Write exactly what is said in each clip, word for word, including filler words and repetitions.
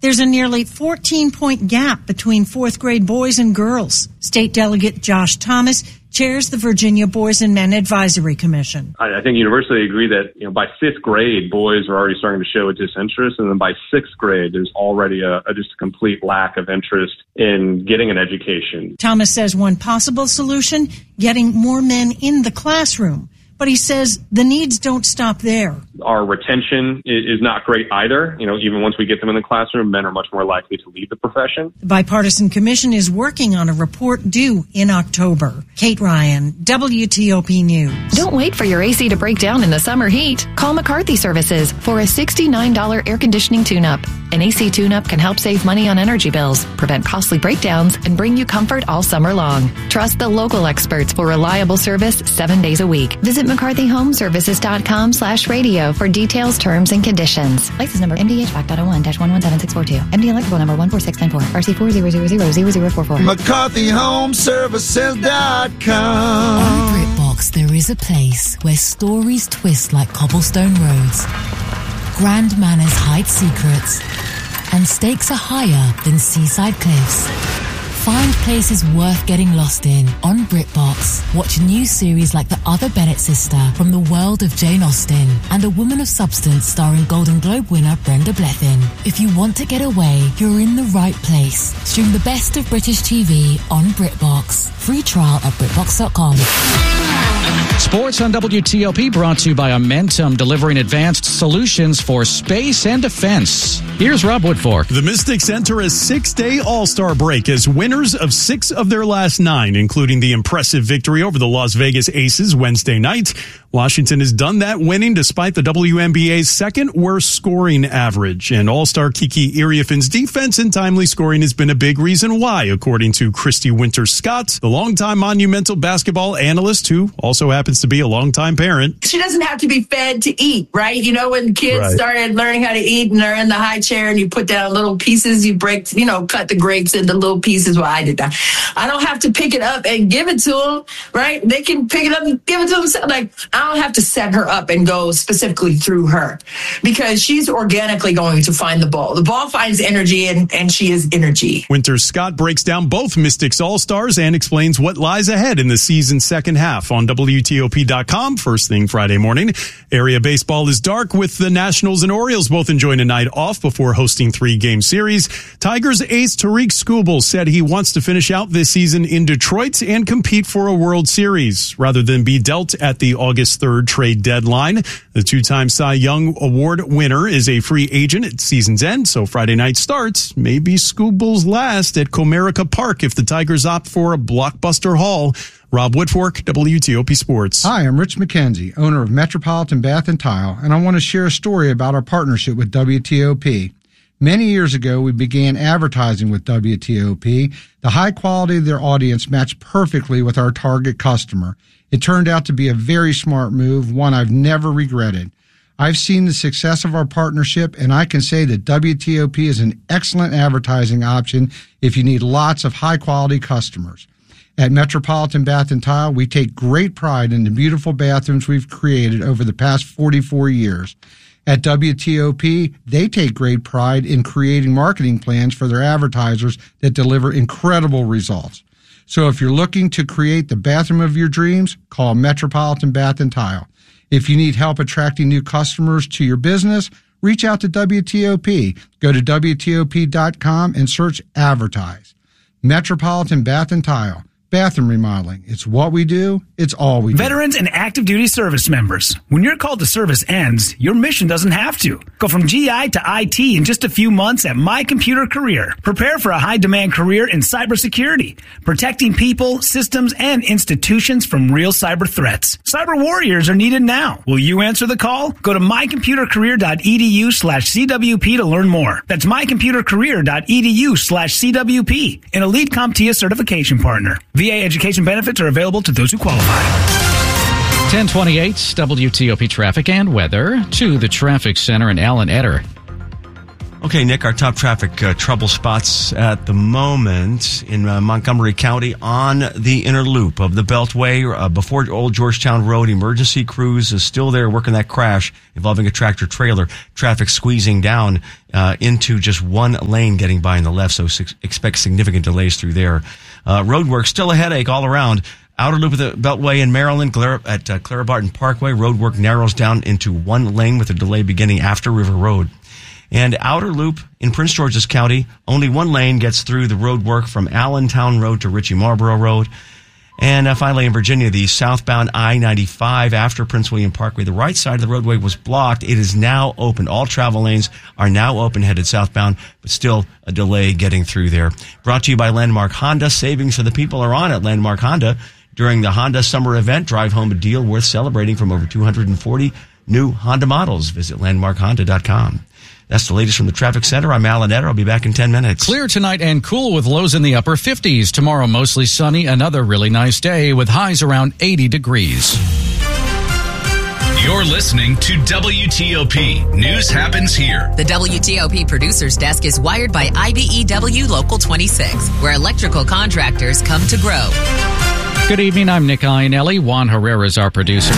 There's a nearly fourteen-point gap between fourth-grade boys and girls. State Delegate Josh Thomas chairs the Virginia Boys and Men Advisory Commission. I think universally agree that, you know, by fifth grade, boys are already starting to show a disinterest, and then by sixth grade, there's already a, a just a complete lack of interest in getting an education. Thomas says one possible solution, getting more men in the classroom. But he says the needs don't stop there. Our retention is not great either. You know, even once we get them in the classroom, men are much more likely to leave the profession. The Bipartisan Commission is working on a report due in October. Kate Ryan, W T O P News. Don't wait for your A C to break down in the summer heat. Call McCarthy Services for a sixty-nine dollars air conditioning tune-up. An A C tune-up can help save money on energy bills, prevent costly breakdowns, and bring you comfort all summer long. Trust the local experts for reliable service seven days a week. Visit McCarthyHomeservices.com slash radio for details, terms, and conditions. License number M D H five dot oh one dash one one seven six four two. M D electrical number one four six nine four. R C four zero zero zero zero zero four four. McCarthy Home Services dot com. On BritBox, there is a place where stories twist like cobblestone roads. Grand manners hide secrets, and stakes are higher than seaside cliffs. Find places worth getting lost in on BritBox. Watch new series like The Other Bennett Sister from the world of Jane Austen and A Woman of Substance starring Golden Globe winner Brenda Blethyn. If you want to get away, you're in the right place. Stream the best of British T V on BritBox. Free trial at BritBox dot com. Sports on W T O P brought to you by Amentum, delivering advanced solutions for space and defense. Here's Rob Woodfork. The Mystics enter a six-day All-Star break as winners of six of their last nine, including the impressive victory over the Las Vegas Aces Wednesday night. Washington has done that, winning despite the W N B A's second worst scoring average. And All-Star Kiki Iriafin's defense and timely scoring has been a big reason why, according to Christy Winter-Scott, the longtime Monumental basketball analyst who also happens to be a longtime parent. She doesn't have to be fed to eat, right? You know, when kids Right. started learning how to eat and they're in the high chair and you put down little pieces, you break, you know, cut the grapes into little pieces. Well, I did that. I don't have to pick it up and give it to them, right? They can pick it up and give it to themselves. Like, I don't have to set her up and go specifically through her because she's organically going to find the ball. The ball finds energy and, and she is energy. Winter-Scott breaks down both Mystics All-Stars and explains what lies ahead in the season's second half on W T O P dot com first thing Friday morning. Area baseball is dark with the Nationals and Orioles both enjoying a night off before hosting three-game series. Tigers ace Tariq Skubal said he wants to finish out this season in Detroit and compete for a World Series rather than be dealt at the August third trade deadline. The two-time Cy Young Award winner is a free agent at season's end, so Friday night starts may be Skubal's last at Comerica Park if the Tigers opt for a blockbuster haul. Rob Woodfork, W T O P Sports. Hi, I'm Rich McKenzie, owner of Metropolitan Bath and Tile, and I want to share a story about our partnership with W T O P. Many years ago, we began advertising with W T O P. The high quality of their audience matched perfectly with our target customer. It turned out to be a very smart move, one I've never regretted. I've seen the success of our partnership, and I can say that W T O P is an excellent advertising option if you need lots of high-quality customers. At Metropolitan Bath and Tile, we take great pride in the beautiful bathrooms we've created over the past forty-four years. At W T O P, they take great pride in creating marketing plans for their advertisers that deliver incredible results. So if you're looking to create the bathroom of your dreams, call Metropolitan Bath and Tile. If you need help attracting new customers to your business, reach out to W T O P. Go to W T O P dot com and search Advertise. Metropolitan Bath and Tile. Bathroom remodeling. It's what we do. It's all we do. Veterans and active duty service members. When your call to service ends, your mission doesn't have to. Go from G I to I T in just a few months at My Computer Career. Prepare for a high-demand career in cybersecurity, protecting people, systems, and institutions from real cyber threats. Cyber warriors are needed now. Will you answer the call? Go to my computer career dot e d u slash C W P to learn more. That's my computer career dot e d u slash C W P, an elite CompTIA certification partner. V A education benefits are available to those who qualify. ten twenty-eight W T O P traffic and weather to the traffic center in Allen Etter. Okay, Nick, our top traffic uh, trouble spots at the moment in uh, Montgomery County on the inner loop of the Beltway uh, before Old Georgetown Road. Emergency crews is still there working that crash involving a tractor trailer. Traffic squeezing down uh, into just one lane getting by on the left, so su- expect significant delays through there. Uh, road work still a headache all around. Outer loop of the Beltway in Maryland Clara, at uh, Clara Barton Parkway. Road work narrows down into one lane with a delay beginning after River Road. And outer loop in Prince George's County, only one lane gets through the road work from Allentown Road to Ritchie Marlboro Road. And uh, finally in Virginia, the southbound I ninety-five after Prince William Parkway, the right side of the roadway was blocked. It is now open. All travel lanes are now open headed southbound, but still a delay getting through there. Brought to you by Landmark Honda. Savings for the people are on at Landmark Honda. During the Honda Summer Event, drive home a deal worth celebrating from over two hundred forty new Honda models. Visit landmark honda dot com. That's the latest from the traffic center. I'm Alan Etter. I'll be back in ten minutes. Clear tonight and cool with lows in the upper fifties. Tomorrow, mostly sunny. Another really nice day with highs around eighty degrees. You're listening to W T O P. News happens here. The W T O P Producers Desk is wired by I B E W Local twenty-six, where electrical contractors come to grow. Good evening. I'm Nick Iannelli. Juan Herrera is our producer.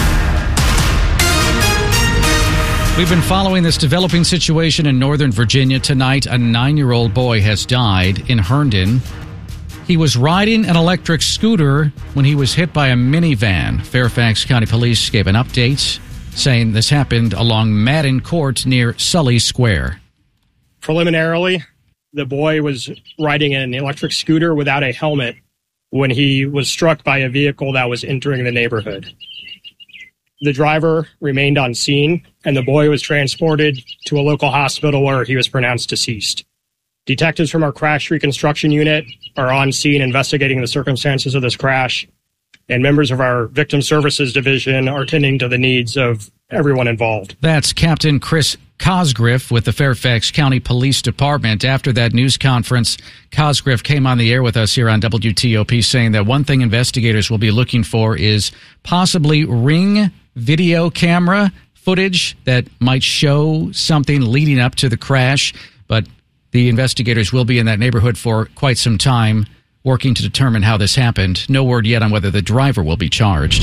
We've been following this developing situation in Northern Virginia. Tonight, a nine-year-old boy has died in Herndon. He was riding an electric scooter when he was hit by a minivan. Fairfax County Police gave an update saying this happened along Madden Court near Sully Square. Preliminarily, the boy was riding an electric scooter without a helmet when he was struck by a vehicle that was entering the neighborhood. The driver remained on scene, and the boy was transported to a local hospital where he was pronounced deceased. Detectives from our crash reconstruction unit are on scene investigating the circumstances of this crash, and members of our victim services division are tending to the needs of everyone involved. That's Captain Chris Cosgriff with the Fairfax County Police Department. After that news conference, Cosgriff came on the air with us here on W T O P saying that one thing investigators will be looking for is possibly Ring video camera footage that might show something leading up to the crash, but the investigators will be in that neighborhood for quite some time working to determine how this happened. No word yet on whether the driver will be charged.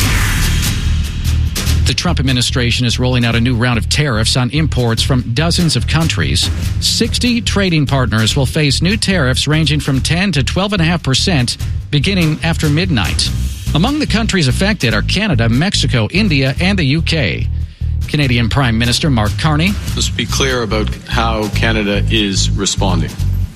The Trump administration is rolling out a new round of tariffs on imports from dozens of countries. sixty trading partners will face new tariffs ranging from ten to twelve point five percent beginning after midnight. Among the countries affected are Canada, Mexico, India, and the U K. Canadian Prime Minister Mark Carney. Let's be clear about how Canada is responding.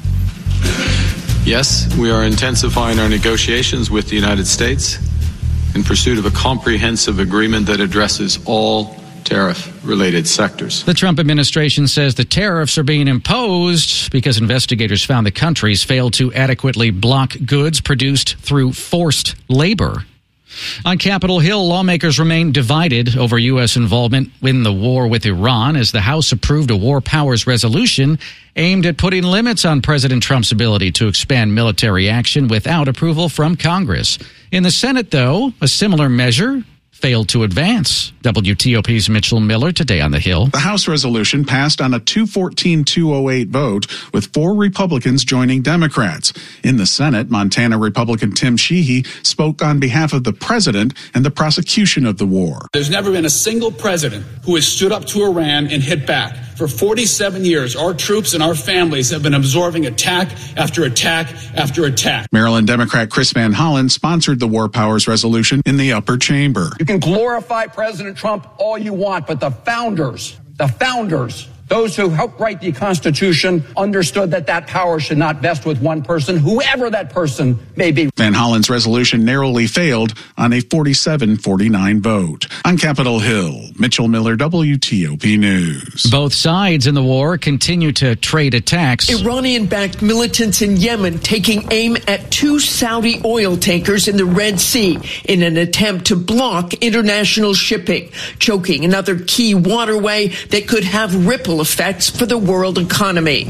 Yes, we are intensifying our negotiations with the United States in pursuit of a comprehensive agreement that addresses all tariff-related sectors. The Trump administration says the tariffs are being imposed because investigators found the countries failed to adequately block goods produced through forced labor. On Capitol Hill, lawmakers remain divided over U S involvement in the war with Iran as the House approved a war powers resolution aimed at putting limits on President Trump's ability to expand military action without approval from Congress. In the Senate, though, a similar measure failed to advance. W T O P's Mitchell Miller today on the Hill. The House resolution passed on a two fourteen to two oh eight vote, with four Republicans joining Democrats. In the Senate, Montana Republican Tim Sheehy spoke on behalf of the president and the prosecution of the war. There's never been a single president who has stood up to Iran and hit back. For forty-seven years, our troops and our families have been absorbing attack after attack after attack. Maryland Democrat Chris Van Hollen sponsored the war powers resolution in the upper chamber. You can glorify President Trump all you want, but the founders, the founders, those who helped write the Constitution understood that that power should not vest with one person, whoever that person may be. Van Hollen's resolution narrowly failed on a forty-seven forty-nine vote. On Capitol Hill, Mitchell Miller, W T O P News. Both sides in the war continue to trade attacks. Iranian-backed militants in Yemen taking aim at two Saudi oil tankers in the Red Sea in an attempt to block international shipping, choking another key waterway that could have ripple effects for the world economy.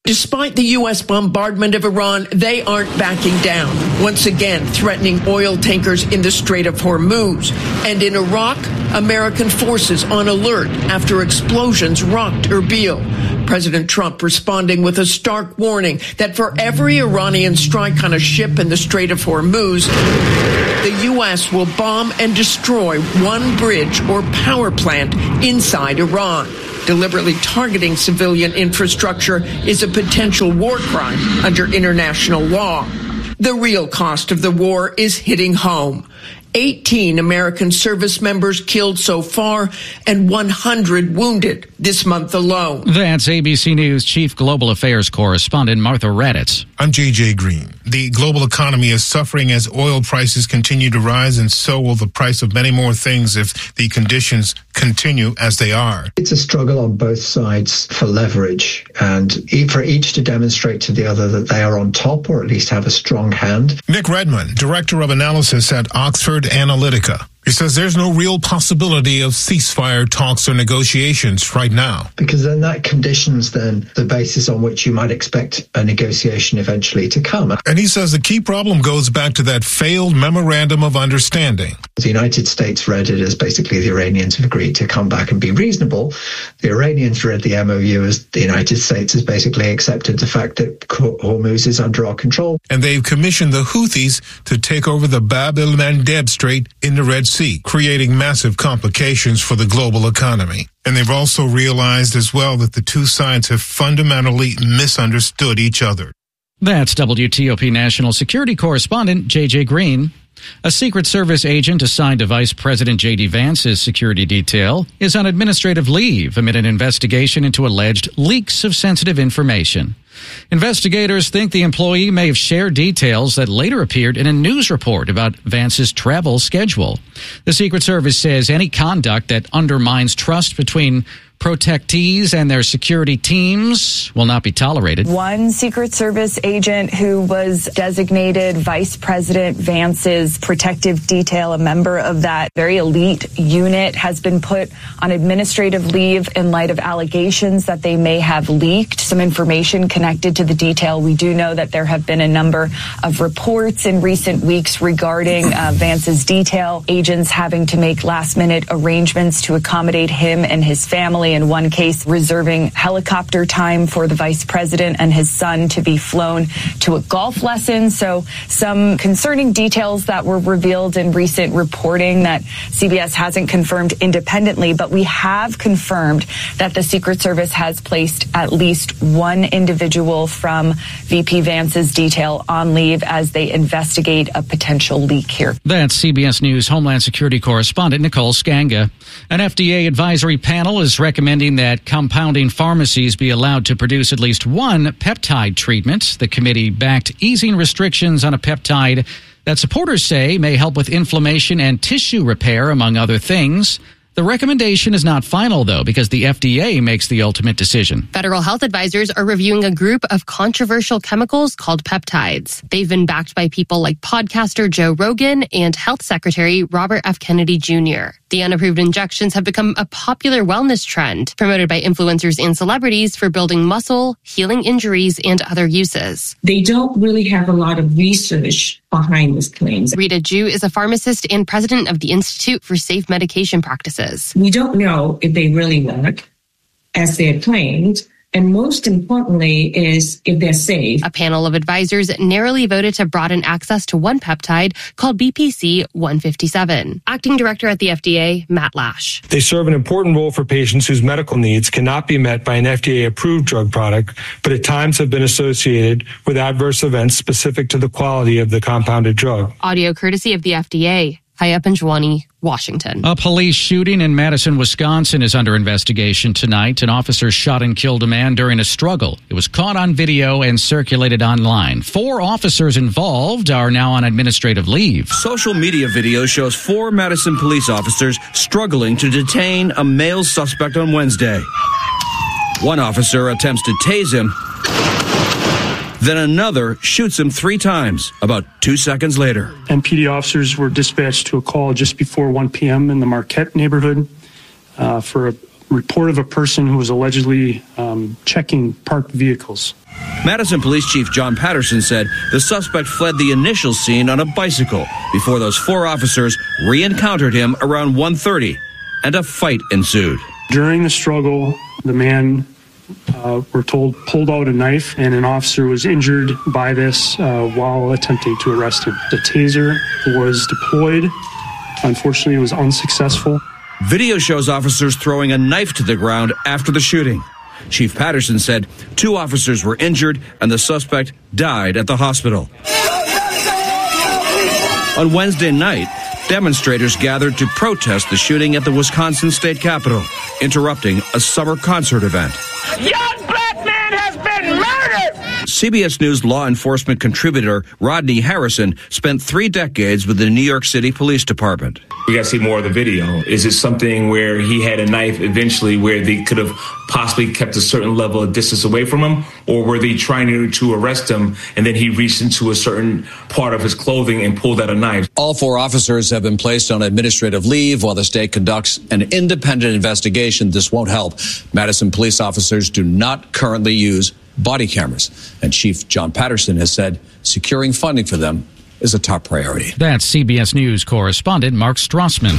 Despite the U S bombardment of Iran, they aren't backing down, once again threatening oil tankers in the Strait of Hormuz. And in Iraq, American forces on alert after explosions rocked Erbil. President Trump responding with a stark warning that for every Iranian strike on a ship in the Strait of Hormuz, the U S will bomb and destroy one bridge or power plant inside Iran. Deliberately targeting civilian infrastructure is a potential war crime under international law. The real cost of the war is hitting home. eighteen American service members killed so far and one hundred wounded this month alone. That's A B C News Chief Global Affairs Correspondent Martha Raddatz. I'm J J Green. The global economy is suffering as oil prices continue to rise, and so will the price of many more things if the conditions continue as they are. It's a struggle on both sides for leverage, and for each to demonstrate to the other that they are on top or at least have a strong hand. Nick Redmond, Director of Analysis at Oxford Analytica. He says there's no real possibility of ceasefire talks or negotiations right now. Because then that conditions then the basis on which you might expect a negotiation eventually to come. And he says the key problem goes back to that failed memorandum of understanding. The United States read it as basically the Iranians have agreed to come back and be reasonable. The Iranians read the M O U as the United States has basically accepted the fact that Hormuz is under our control. And they've commissioned the Houthis to take over the Bab el-Mandeb Strait in the Red Sea, creating massive complications for the global economy. And they've also realized as well that the two sides have fundamentally misunderstood each other. That's W T O P National Security Correspondent J J Green. A Secret Service agent assigned to Vice President J D Vance's security detail is on administrative leave amid an investigation into alleged leaks of sensitive information. Investigators think the employee may have shared details that later appeared in a news report about Vance's travel schedule. The Secret Service says any conduct that undermines trust between protectees and their security teams will not be tolerated. One Secret Service agent who was designated Vice President Vance's protective detail, a member of that very elite unit, has been put on administrative leave in light of allegations that they may have leaked some information connected to the detail. We do know that there have been a number of reports in recent weeks regarding uh, Vance's detail, agents having to make last-minute arrangements to accommodate him and his family. In one case, reserving helicopter time for the vice president and his son to be flown to a golf lesson. So some concerning details that were revealed in recent reporting that C B S hasn't confirmed independently, but we have confirmed that the Secret Service has placed at least one individual from V P Vance's detail on leave as they investigate a potential leak here. That's C B S News Homeland Security Correspondent Nicole Skanga. An F D A advisory panel is recommending that compounding pharmacies be allowed to produce at least one peptide treatment. The committee backed easing restrictions on a peptide that supporters say may help with inflammation and tissue repair, among other things. The recommendation is not final, though, because the F D A makes the ultimate decision. Federal health advisors are reviewing a group of controversial chemicals called peptides. They've been backed by people like podcaster Joe Rogan and Health Secretary Robert F. Kennedy Junior The unapproved injections have become a popular wellness trend, promoted by influencers and celebrities for building muscle, healing injuries, and other uses. They don't really have a lot of research behind these claims. Rita Ju is a pharmacist and president of the Institute for Safe Medication Practices. We don't know if they really work as they're claimed. And most importantly is if they're safe. A panel of advisors narrowly voted to broaden access to one peptide called B P C one fifty-seven. Acting director at the F D A, Matt Lash. They serve an important role for patients whose medical needs cannot be met by an F D A-approved drug product, but at times have been associated with adverse events specific to the quality of the compounded drug. Audio courtesy of the F D A. Haya Panjwani, Washington. A police shooting in Madison, Wisconsin is under investigation tonight. An officer shot and killed a man during a struggle. It was caught on video and circulated online. Four officers involved are now on administrative leave. Social media video shows four Madison police officers struggling to detain a male suspect on Wednesday. One officer attempts to tase him. Then another shoots him three times, about two seconds later. M P D officers were dispatched to a call just before one p.m. in the Marquette neighborhood uh, for a report of a person who was allegedly um, checking parked vehicles. Madison Police Chief John Patterson said the suspect fled the initial scene on a bicycle before those four officers re-encountered him around one thirty, and a fight ensued. During the struggle, the man, uh, we're told, pulled out a knife, and an officer was injured by this uh, while attempting to arrest him. The taser was deployed. Unfortunately, it was unsuccessful. Video shows officers throwing a knife to the ground after the shooting. Chief Patterson said two officers were injured and the suspect died at the hospital. On Wednesday night, demonstrators gathered to protest the shooting at the Wisconsin State Capitol, interrupting a summer concert event. Young black man has been murdered! C B S News law enforcement contributor Rodney Harrison spent three decades with the New York City Police Department. We got to see more of the video. Is it something where he had a knife eventually where they could have possibly kept a certain level of distance away from him? Or were they trying to, to arrest him and then he reached into a certain part of his clothing and pulled out a knife? All four officers have been placed on administrative leave while the state conducts an independent investigation. This won't help. Madison police officers do not currently use body cameras. And Chief John Patterson has said securing funding for them is a top priority. That's C B S News correspondent Mark Strassman.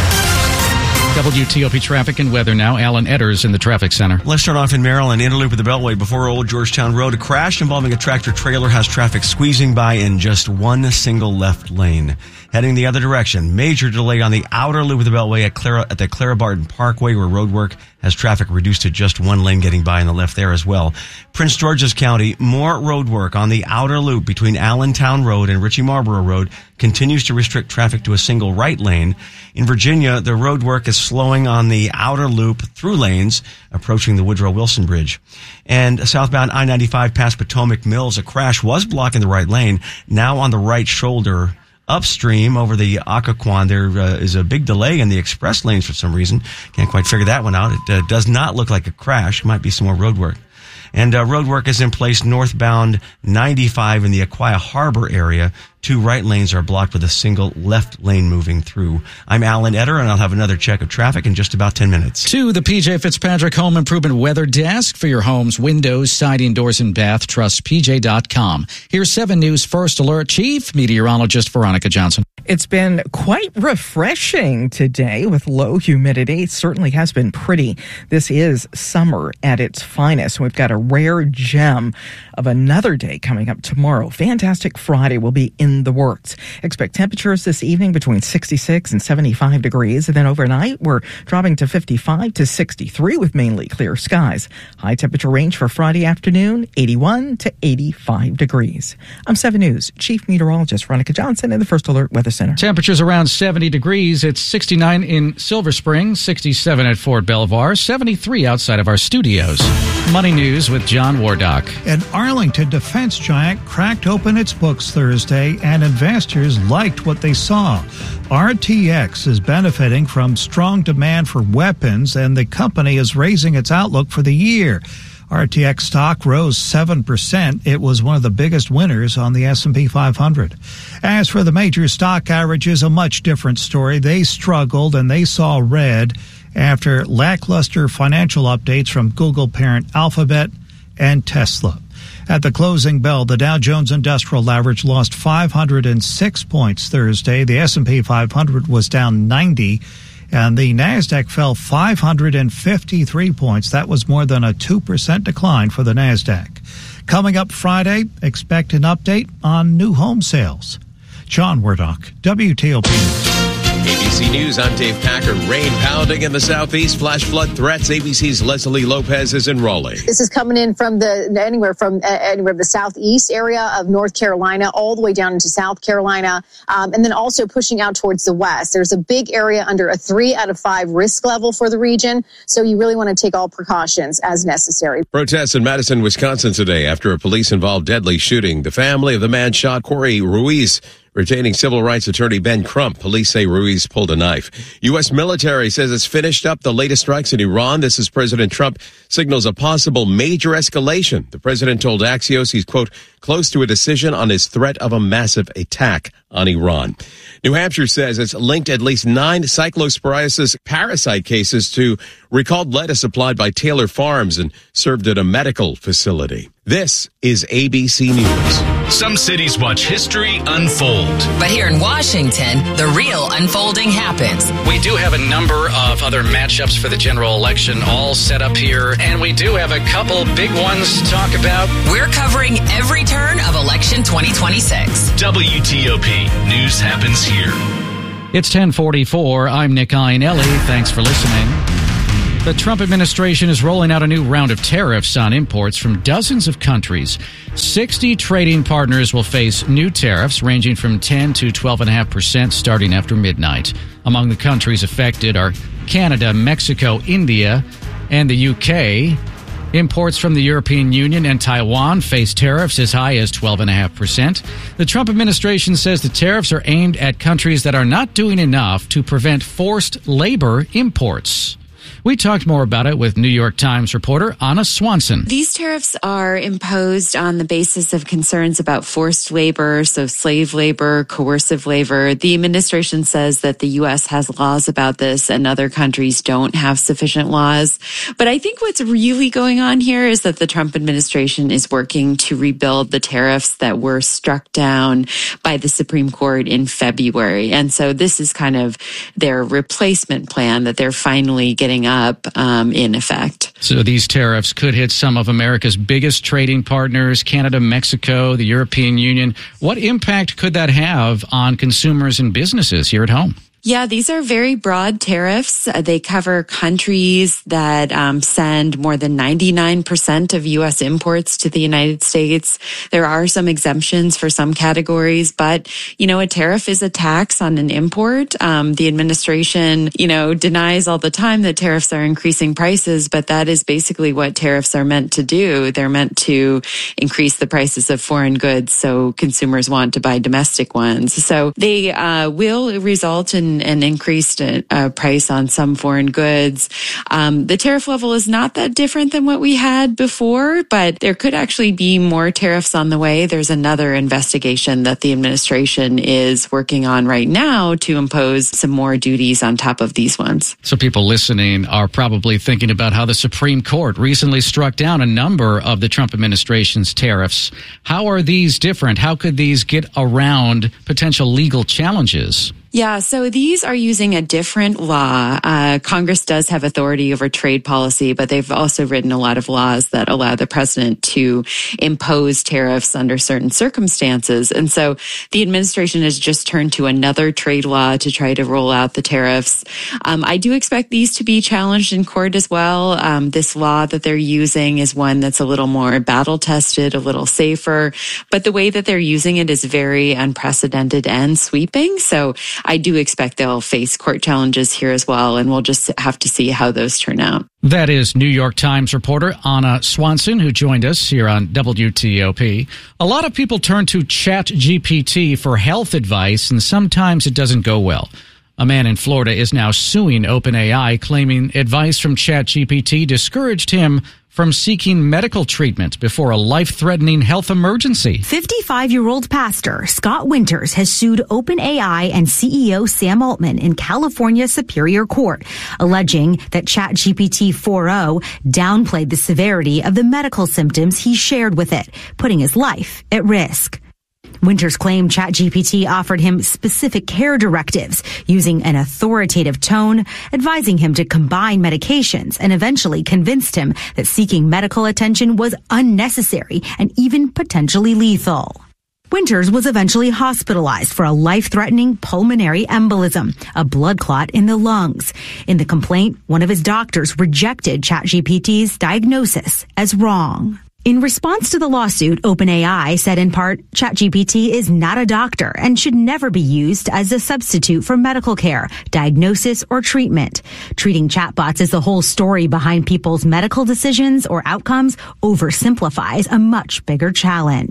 W T O P traffic and weather now. Alan Edders in the traffic center. Let's start off in Maryland. Inner loop of the Beltway before Old Georgetown Road. A crash involving a tractor trailer has traffic squeezing by in just one single left lane. Heading the other direction, major delay on the outer loop of the Beltway at, Clara, at the Clara Barton Parkway, where road work has traffic reduced to just one lane getting by on the left there as well. Prince George's County, more road work on the outer loop between Allentown Road and Ritchie Marlboro Road continues to restrict traffic to a single right lane. In Virginia, the road work is slowing on the outer loop through lanes approaching the Woodrow Wilson Bridge. And southbound I ninety-five past Potomac Mills, a crash was blocking the right lane, now on the right shoulder. Upstream over the Occoquan, there uh, is a big delay in the express lanes for some reason. Can't quite figure that one out. It uh, does not look like a crash. Might be some more road work. And uh, road work is in place northbound ninety-five in the Aquia Harbor area. Two right lanes are blocked with a single left lane moving through. I'm Alan Etter, and I'll have another check of traffic in just about ten minutes. To the P J Fitzpatrick Home Improvement Weather Desk for your home's windows, siding, doors, and bath. Trust P J dot com. Here's seven News First Alert Chief Meteorologist Veronica Johnson. It's been quite refreshing today with low humidity. It certainly has been pretty. This is summer at its finest. We've got a rare gem of another day coming up tomorrow. Fantastic Friday will be in the works. Expect temperatures this evening between sixty-six and seventy-five degrees. And then overnight, we're dropping to fifty-five to sixty-three with mainly clear skies. High temperature range for Friday afternoon, eighty-one to eighty-five degrees. I'm seven News Chief Meteorologist Veronica Johnson in the First Alert Weather Center. Temperatures around seventy degrees. It's sixty-nine in Silver Spring, sixty-seven at Fort Belvoir, seventy-three outside of our studios. Money News with John Wardock. An Arlington defense giant cracked open its books Thursday, and investors liked what they saw. R T X is benefiting from strong demand for weapons, and the company is raising its outlook for the year. R T X stock rose seven percent. It was one of the biggest winners on the S and P five hundred. As for the major stock averages, a much different story. They struggled and they saw red after lackluster financial updates from Google parent Alphabet and Tesla. At the closing bell, the Dow Jones Industrial Average lost five hundred six points Thursday. The S and P five hundred was down ninety. And the NASDAQ fell five hundred fifty-three points. That was more than a two percent decline for the NASDAQ. Coming up Friday, expect an update on new home sales. John Wardock, W T O P News. A B C News, I'm Dave Packer. Rain pounding in the southeast, flash flood threats. A B C's Leslie Lopez is in Raleigh. This is coming in from the anywhere from uh, anywhere the southeast area of North Carolina all the way down into South Carolina, um, and then also pushing out towards the west. There's a big area under a three out of five risk level for the region, so you really want to take all precautions as necessary. Protests in Madison, Wisconsin today after a police-involved deadly shooting. The family of the man shot, Corey Ruiz, Retaining civil rights attorney Ben Crump, police say Ruiz pulled a knife. U S military says it's finished up the latest strikes in Iran. This is President Trump signals a possible major escalation. The president told Axios he's, quote, close to a decision on his threat of a massive attack on Iran. New Hampshire says it's linked at least nine cyclosporiasis parasite cases to recalled lettuce supplied by Taylor Farms and served at a medical facility. This is A B C News. Some cities watch history unfold. But here in Washington, the real unfolding happens. We do have a number of other matchups for the general election all set up here, and we do have a couple big ones to talk about. We're covering every turn of election twenty twenty-six. W T O P. News happens here. It's ten forty-four. I'm Nick Iannelli. Thanks for listening. The Trump administration is rolling out a new round of tariffs on imports from dozens of countries. sixty trading partners will face new tariffs ranging from ten to twelve point five percent starting after midnight. Among the countries affected are Canada, Mexico, India, and the U K. Imports from the European Union and Taiwan face tariffs as high as twelve point five percent. The Trump administration says the tariffs are aimed at countries that are not doing enough to prevent forced labor imports. We talked more about it with New York Times reporter Anna Swanson. These tariffs are imposed on the basis of concerns about forced labor, so slave labor, coercive labor. The administration says that the U S has laws about this and other countries don't have sufficient laws. But I think what's really going on here is that the Trump administration is working to rebuild the tariffs that were struck down by the Supreme Court in February. And so this is kind of their replacement plan that they're finally getting up um, in effect. So these tariffs could hit some of America's biggest trading partners, Canada, Mexico, the European Union. What impact could that have on consumers and businesses here at home? Yeah, these are very broad tariffs. Uh, they cover countries that um, send more than ninety-nine percent of U S imports to the United States. There are some exemptions for some categories, but, you know, a tariff is a tax on an import. Um, the administration, you know, denies all the time that tariffs are increasing prices, but that is basically what tariffs are meant to do. They're meant to increase the prices of foreign goods so consumers want to buy domestic ones. So they uh, will result in an increased uh, price on some foreign goods. Um, the tariff level is not that different than what we had before, but there could actually be more tariffs on the way. There's another investigation that the administration is working on right now to impose some more duties on top of these ones. So people listening are probably thinking about how the Supreme Court recently struck down a number of the Trump administration's tariffs. How are these different? How could these get around potential legal challenges? Yeah, so these are using a different law. Uh, Congress does have authority over trade policy, but they've also written a lot of laws that allow the president to impose tariffs under certain circumstances. And so the administration has just turned to another trade law to try to roll out the tariffs. Um, I do expect these to be challenged in court as well. Um, this law that they're using is one that's a little more battle tested, a little safer, but the way that they're using it is very unprecedented and sweeping. So I do expect they'll face court challenges here as well, and we'll just have to see how those turn out. That is New York Times reporter Anna Swanson, who joined us here on W T O P. A lot of people turn to Chat G P T for health advice, and sometimes it doesn't go well. A man in Florida is now suing OpenAI, claiming advice from Chat G P T discouraged him from seeking medical treatment before a life-threatening health emergency. fifty-five-year-old pastor Scott Winters has sued OpenAI and C E O Sam Altman in California Superior Court, alleging that ChatGPT four point oh downplayed the severity of the medical symptoms he shared with it, putting his life at risk. Winters claimed ChatGPT offered him specific care directives using an authoritative tone, advising him to combine medications, and eventually convinced him that seeking medical attention was unnecessary and even potentially lethal. Winters was eventually hospitalized for a life-threatening pulmonary embolism, a blood clot in the lungs. In the complaint, one of his doctors rejected ChatGPT's diagnosis as wrong. In response to the lawsuit, OpenAI said in part, ChatGPT is not a doctor and should never be used as a substitute for medical care, diagnosis, or treatment. Treating chatbots as the whole story behind people's medical decisions or outcomes oversimplifies a much bigger challenge.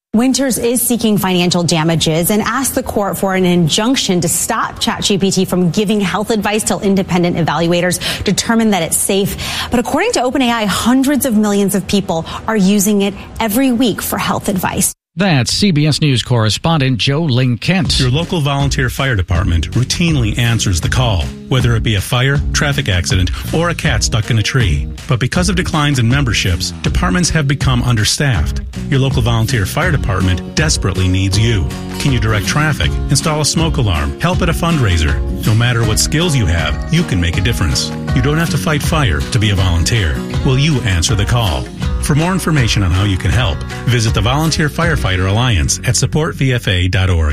Winters is seeking financial damages and asked the court for an injunction to stop ChatGPT from giving health advice till independent evaluators determine that it's safe. But according to OpenAI, hundreds of millions of people are using it every week for health advice. That's C B S News correspondent Joe Ling Kent. Your local volunteer fire department routinely answers the call, whether it be a fire, traffic accident, or a cat stuck in a tree. But because of declines in memberships, departments have become understaffed. Your local volunteer fire department desperately needs you. Can you direct traffic, install a smoke alarm, help at a fundraiser? No matter what skills you have, you can make a difference. You don't have to fight fire to be a volunteer. Will you answer the call? For more information on how you can help, visit the Volunteer Firefighter Alliance at support v f a dot org.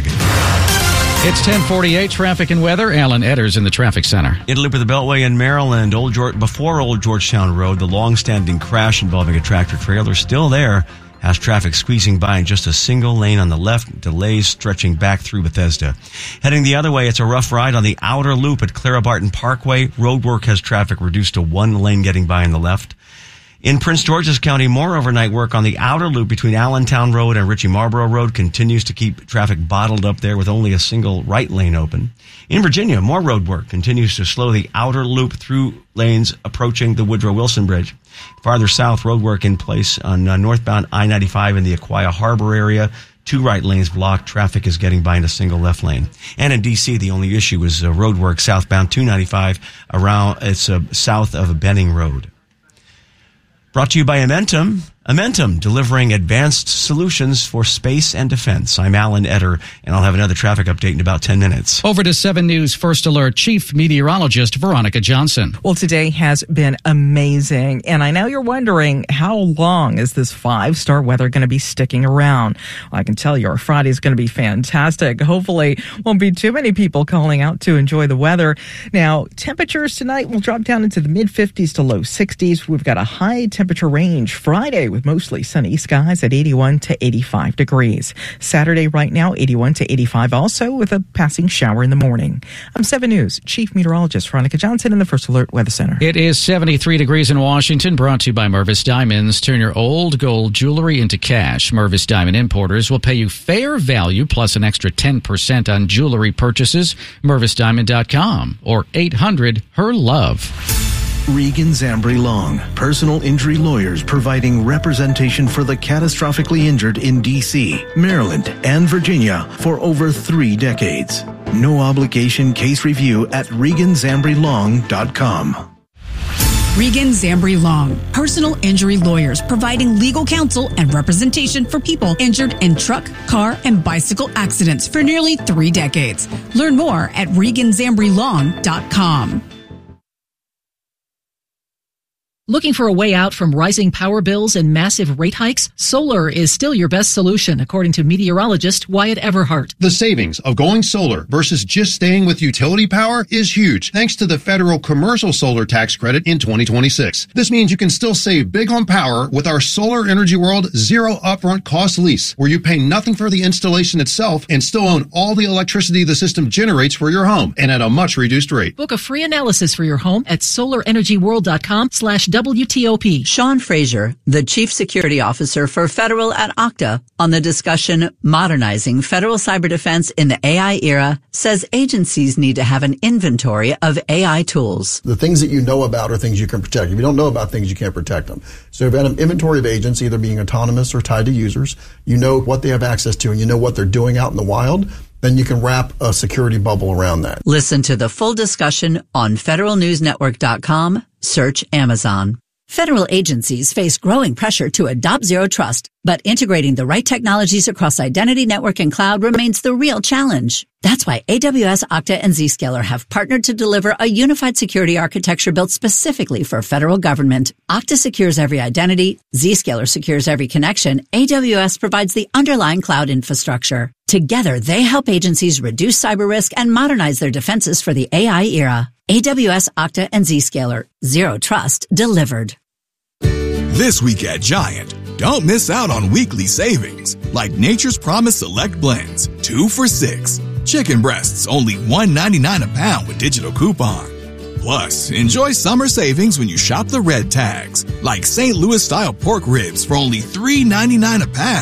It's ten forty-eight, traffic and weather. Alan Edders in the traffic center. In Loop of the Beltway in Maryland, Old George, before Old Georgetown Road, the long-standing crash involving a tractor-trailer still there has traffic squeezing by in just a single lane on the left, delays stretching back through Bethesda. Heading the other way, it's a rough ride on the outer loop at Clara Barton Parkway. Roadwork has traffic reduced to one lane getting by on the left. In Prince George's County, more overnight work on the outer loop between Allentown Road and Ritchie Marlboro Road continues to keep traffic bottled up there with only a single right lane open. In Virginia, more road work continues to slow the outer loop through lanes approaching the Woodrow Wilson Bridge. Farther south, road work in place on uh, northbound I ninety-five in the Aquia Harbor area. Two right lanes blocked. Traffic is getting by in a single left lane. And in D C, the only issue is uh, road work southbound two ninety-five around, it's uh, south of Benning Road. Brought to you by Amentum. Amentum, delivering advanced solutions for space and defense. I'm Alan Eder, and I'll have another traffic update in about ten minutes. Over to seven News First Alert Chief Meteorologist Veronica Johnson. Well, today has been amazing, and I know you're wondering, how long is this five-star weather going to be sticking around? Well, I can tell you our Friday is going to be fantastic. Hopefully, won't be too many people calling out to enjoy the weather. Now, temperatures tonight will drop down into the mid-fifties to low sixties. We've got a high temperature range Friday with mostly sunny skies at eighty-one to eighty-five degrees. Saturday right now, eighty-one to eighty-five, also with a passing shower in the morning. I'm seven News Chief Meteorologist Veronica Johnson in the First Alert Weather Center. It is seventy-three degrees in Washington, brought to you by Mervis Diamonds. Turn your old gold jewelry into cash. Mervis Diamond Importers will pay you fair value plus an extra ten percent on jewelry purchases. Mervis Diamond dot com or eight hundred H E R LOVE. Regan Zambri Long, personal injury lawyers providing representation for the catastrophically injured in D C, Maryland, and Virginia for over three decades. No obligation case review at Regan Zambri Long dot com. Regan Zambri Long, personal injury lawyers providing legal counsel and representation for people injured in truck, car, and bicycle accidents for nearly three decades. Learn more at Regan Zambri Long dot com. Looking for a way out from rising power bills and massive rate hikes? Solar is still your best solution, according to meteorologist Wyatt Everhart. The savings of going solar versus just staying with utility power is huge, thanks to the federal commercial solar tax credit in twenty twenty-six. This means you can still save big on power with our Solar Energy World zero upfront cost lease, where you pay nothing for the installation itself and still own all the electricity the system generates for your home, and at a much reduced rate. Book a free analysis for your home at solar energy world dot com slash W T O P. Sean Fraser, the Chief Security Officer for Federal at Okta, on the discussion Modernizing Federal Cyber Defense in the A I Era, says agencies need to have an inventory of A I tools. The things that you know about are things you can protect. If you don't know about things, you can't protect them. So if you have an inventory of agents, either being autonomous or tied to users, you know what they have access to and you know what they're doing out in the wild, then you can wrap a security bubble around that. Listen to the full discussion on federal news network dot com. Search Amazon. Federal agencies face growing pressure to adopt Zero Trust, but integrating the right technologies across identity, network, and cloud remains the real challenge. That's why A W S, Okta, and Zscaler have partnered to deliver a unified security architecture built specifically for federal government. Okta secures every identity, Zscaler secures every connection, A W S provides the underlying cloud infrastructure. Together, they help agencies reduce cyber risk and modernize their defenses for the A I era. A W S, Okta, and Zscaler. Zero Trust delivered. This week at Giant, don't miss out on weekly savings, like Nature's Promise Select Blends, two for six. Chicken breasts, only one ninety-nine a pound with digital coupon. Plus, enjoy summer savings when you shop the red tags, like Saint Louis-style pork ribs for only three ninety-nine a pound.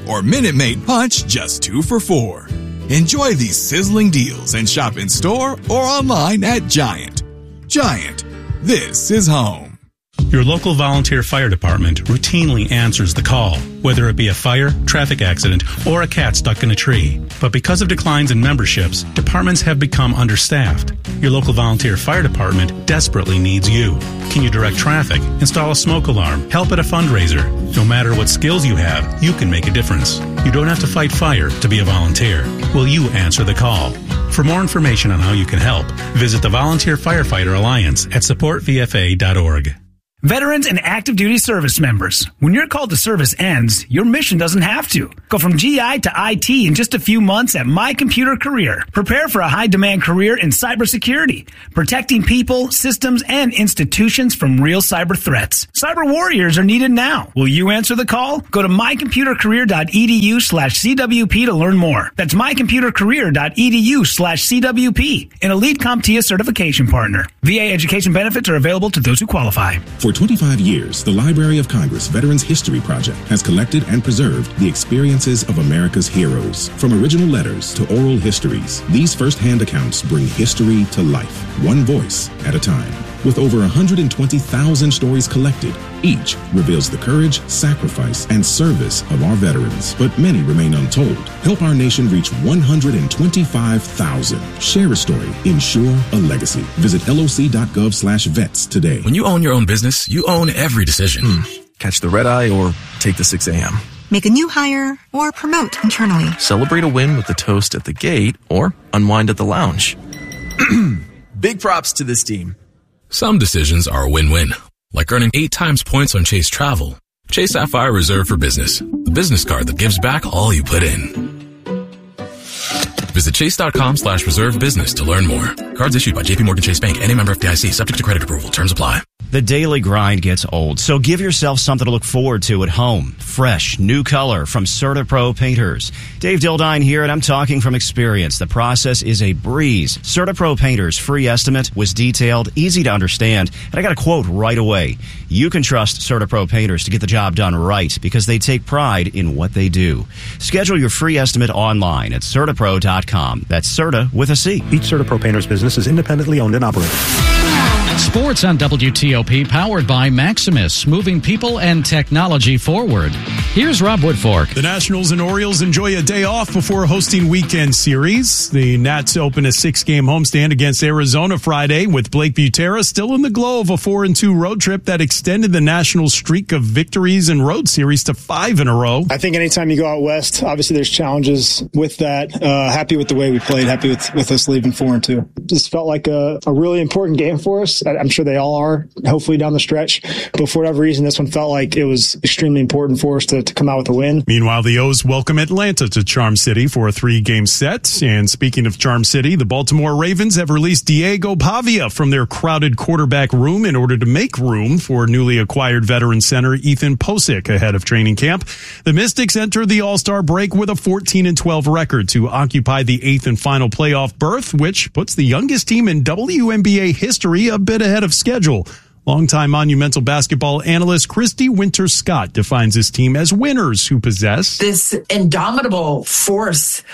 or Minute Maid Punch just two for four. Enjoy these sizzling deals and shop in store or online at Giant. Giant, this is home. Your local volunteer fire department routinely answers the call, whether it be a fire, traffic accident, or a cat stuck in a tree. But because of declines in memberships, departments have become understaffed. Your local volunteer fire department desperately needs you. Can you direct traffic, install a smoke alarm, help at a fundraiser? No matter what skills you have, you can make a difference. You don't have to fight fire to be a volunteer. Will you answer the call? For more information on how you can help, visit the Volunteer Firefighter Alliance at support v f a dot org. Veterans and active duty service members, when your call to service ends, your mission doesn't have to. Go from G I to I T in just a few months at My Computer Career. Prepare for a high-demand career in cybersecurity, protecting people, systems, and institutions from real cyber threats. Cyber warriors are needed now. Will you answer the call? Go to mycomputercareer.edu slash CWP to learn more. That's mycomputercareer.edu slash CWP, an elite CompTIA certification partner. V A education benefits are available to those who qualify. For twenty-five years, the Library of Congress Veterans History Project has collected and preserved the experiences of America's heroes. From original letters to oral histories, these first-hand accounts bring history to life, one voice at a time. With over one hundred twenty thousand stories collected, each reveals the courage, sacrifice, and service of our veterans. But many remain untold. Help our nation reach one hundred twenty-five thousand. Share a story. Ensure a legacy. Visit loc.gov slash vets today. When you own your own business, you own every decision. Hmm. Catch the red eye or take the six a.m. Make a new hire or promote internally. Celebrate a win with a toast at the gate or unwind at the lounge. Big props to this team. Some decisions are a win-win, like earning eight times points on Chase Travel. Chase Sapphire Reserve for Business, the business card that gives back all you put in. Visit chase.com slash reserve business to learn more. Cards issued by J P Morgan Chase Bank, any member F D I C, subject to credit approval. Terms apply. The daily grind gets old, so give yourself something to look forward to at home. Fresh, new color from CertaPro Painters. Dave Dildine here, and I'm talking from experience. The process is a breeze. CertaPro Painters' free estimate was detailed, easy to understand, and I got a quote right away. You can trust CertaPro Painters to get the job done right because they take pride in what they do. Schedule your free estimate online at Certapro dot com. That's Certa with a C. Each CertaPro Painters business is independently owned and operated. Sports on W T O P, powered by Maximus, moving people and technology forward. Here's Rob Woodfork. The Nationals and Orioles enjoy a day off before hosting weekend series. The Nats open a six-game homestand against Arizona Friday, with Blake Butera still in the glow of a four and two road trip that extended the Nationals' streak of victories and road series to five in a row. I think anytime you go out west, obviously there's challenges with that. Uh, happy with the way we played, happy with, with us leaving four and two. Just felt like a, a really important game for us. I'm sure they all are, hopefully down the stretch. But for whatever reason, this one felt like it was extremely important for us to, to come out with a win. Meanwhile, the O's welcome Atlanta to Charm City for a three-game set. And speaking of Charm City, the Baltimore Ravens have released Diego Pavia from their crowded quarterback room in order to make room for newly acquired veteran center Ethan Posick ahead of training camp. The Mystics enter the All-Star break with a fourteen and twelve record to occupy the eighth and final playoff berth, which puts the youngest team in W N B A history a bit ahead of schedule. Longtime Monumental basketball analyst Christy Winter-Scott defines his team as winners who possess this indomitable force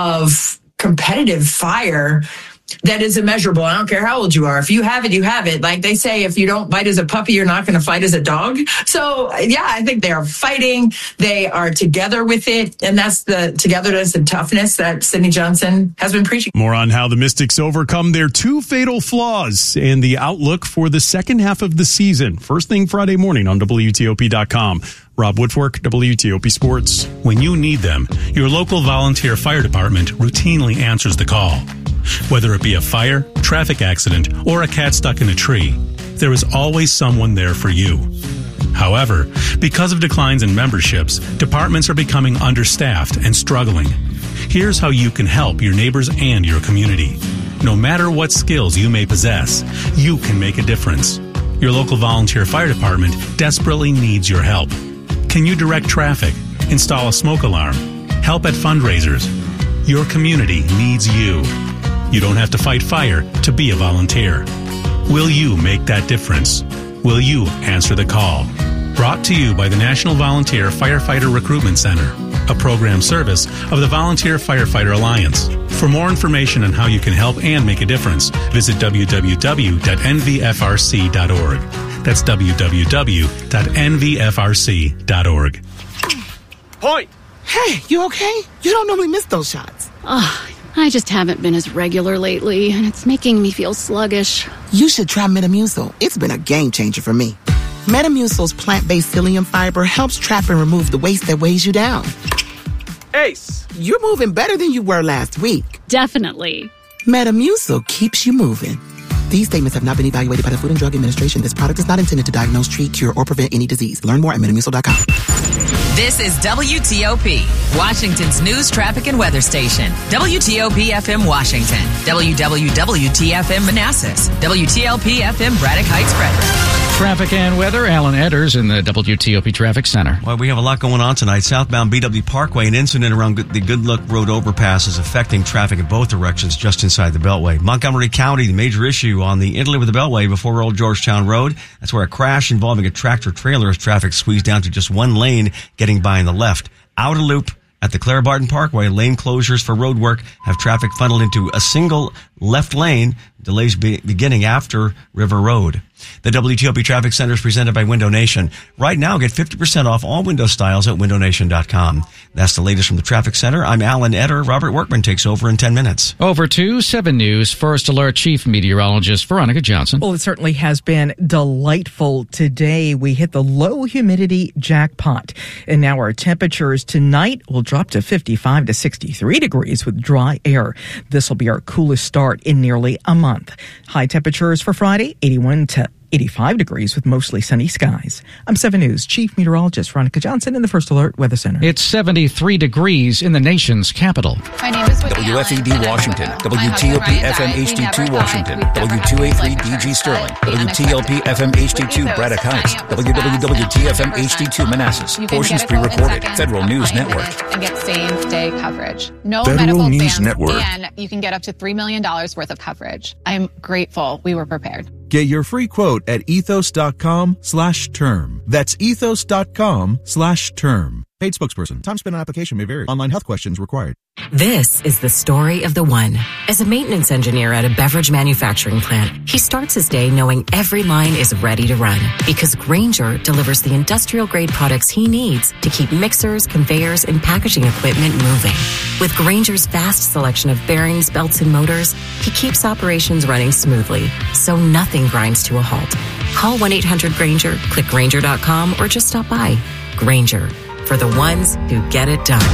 of competitive fire that is immeasurable. I don't care how old you are. If you have it, you have it. Like they say, if you don't bite as a puppy, you're not going to fight as a dog. So, yeah, I think they are fighting. They are together with it. And that's the togetherness and toughness that Sidney Johnson has been preaching. More on how the Mystics overcome their two fatal flaws and the outlook for the second half of the season. First thing Friday morning on W T O P dot com. Rob Woodfork, W T O P Sports. When you need them, your local volunteer fire department routinely answers the call. Whether it be a fire, traffic accident, or a cat stuck in a tree, there is always someone there for you. However, because of declines in memberships, departments are becoming understaffed and struggling. Here's how you can help your neighbors and your community. No matter what skills you may possess, you can make a difference. Your local volunteer fire department desperately needs your help. Can you direct traffic, install a smoke alarm, help at fundraisers? Your community needs you. You don't have to fight fire to be a volunteer. Will you make that difference? Will you answer the call? Brought to you by the National Volunteer Firefighter Recruitment Center, a program service of the Volunteer Firefighter Alliance. For more information on how you can help and make a difference, visit w w w dot n v f r c dot org. That's w w w dot n v f r c dot org. Point! Hey, you okay? You don't normally miss those shots. Oh, I just haven't been as regular lately, and it's making me feel sluggish. You should try Metamucil. It's been a game changer for me. Metamucil's plant-based psyllium fiber helps trap and remove the waste that weighs you down. Ace, you're moving better than you were last week. Definitely. Metamucil keeps you moving. These statements have not been evaluated by the Food and Drug Administration. This product is not intended to diagnose, treat, cure, or prevent any disease. Learn more at metamucil dot com. This is W T O P, Washington's news, traffic, and weather station. W T O P F M Washington, W W W T F M Manassas, W T L P F M Braddock Heights, Frederick. Traffic and weather, Alan Edders in the W T O P Traffic Center. Well, we have a lot going on tonight. Southbound B W Parkway, an incident around the Good Luck Road overpass is affecting traffic in both directions just inside the Beltway. Montgomery County, the major issue on the interloop with the Beltway before Old Georgetown Road. That's where a crash involving a tractor-trailer has traffic squeezed down to just one lane, getting by on the left. Outer loop at the Clara Barton Parkway, lane closures for road work have traffic funneled into a single left lane, delays be- beginning after River Road. The W T O P Traffic Center is presented by Window Nation. Right now, get fifty percent off all window styles at window nation dot com. That's the latest from the Traffic Center. I'm Alan Eder. Robert Workman takes over in ten minutes. Over to seven News First Alert Chief Meteorologist Veronica Johnson. Well, it certainly has been delightful today. We hit the low humidity jackpot, and now our temperatures tonight will drop to fifty-five to sixty-three degrees with dry air. This will be our coolest start in nearly a month. High temperatures for Friday, eighty-one to eighty-five degrees with mostly sunny skies. I'm seven News Chief Meteorologist Veronica Johnson in the First Alert Weather Center. It's seventy-three degrees in the nation's capital. My name is W F E D Washington, W T O P F M H D two Washington, W two eighty-three D G Sterling, W T L P F M H D two Braddock Heights, W W W T F M H D two Manassas. Portions pre-recorded. Federal News Network. And get same day coverage. No Federal medical News exams, Network. and you can get up to three million dollars worth of coverage. I'm grateful we were prepared. Get your free quote at ethos.com slash term. That's ethos.com slash term. Paid spokesperson. Time spent on application may vary. Online health questions required. This is the story of the one. As a maintenance engineer at a beverage manufacturing plant, he starts his day knowing every line is ready to run because Grainger delivers the industrial-grade products he needs to keep mixers, conveyors, and packaging equipment moving. With Grainger's vast selection of bearings, belts, and motors, he keeps operations running smoothly, so nothing grinds to a halt. Call one eight hundred Grainger, click Grainger dot com, or just stop by. Grainger, for the ones who get it done.